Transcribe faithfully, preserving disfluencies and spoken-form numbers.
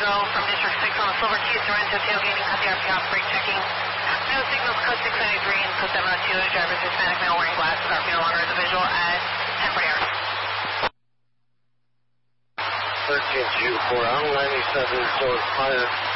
Tango from District six on the Silver Key, Sorrento, tailgating, cut the R P off, brake checking. No signals, code six ninety-three, and code seven oh two, driver's Hispanic male wearing glasses, R P no longer is a visual at ten forty hours. thirteen two four, ninety-seven, so it's fire.